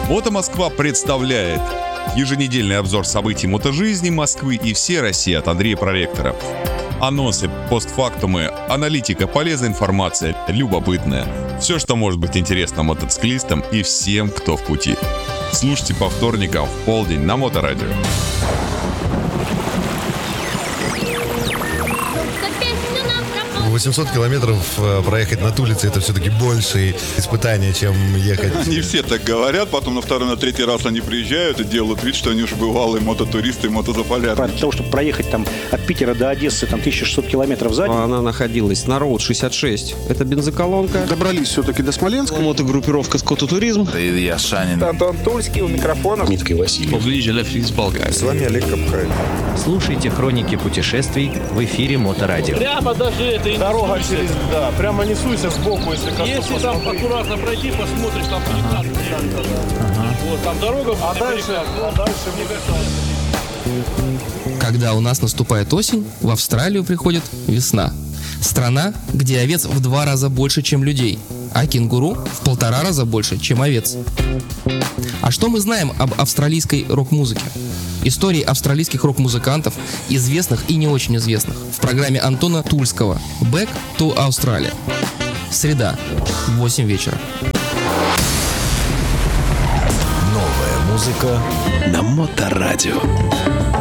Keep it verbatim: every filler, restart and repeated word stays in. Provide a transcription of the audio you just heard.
Мото Москва представляет еженедельный обзор событий мотожизни Москвы и всей России от Андрея Проректора. Анонсы, постфактумы, аналитика, полезная информация, любопытная. Все, что может быть интересно мотоциклистам и всем, кто в пути. Слушайте по вторникам в полдень на Моторадио. восемьсот километров проехать на Тулице — это все-таки большее испытание, чем ехать. Не все так говорят, потом на второй, на третий раз они приезжают и делают вид, что они уже бывалые мототуристы и мотозаполярники. Для того, чтобы проехать там от Питера до Одессы там тысяча шестьсот километров сзади. Она находилась на Роуд шестьдесят шесть. Это бензоколонка. Добрались все-таки до Смоленска. Мотогруппировка «Скототуризм». Илья Шанин. Антон Тульский у микрофона. Дмитрий Васильев. С вами Олег Капкаев. Слушайте хроники путешествий в эфире Моторадио. Прямо даже это дорога через, да, прямо не суйся сбоку, если как-то. Если там аккуратно пройти, посмотришь, там прекрасно. Ага. Вот, там дорога. А дальше, а дальше, мне кажется... Когда у нас наступает осень, в Австралию приходит весна. Страна, где овец в два раза больше, чем людей, а кенгуру в полтора раза больше, чем овец. А что мы знаем об австралийской рок-музыке? Истории австралийских рок-музыкантов, известных и не очень известных, в программе Антона Тульского «Back to Australia». Среда, восемь вечера. Новая музыка на Моторадио.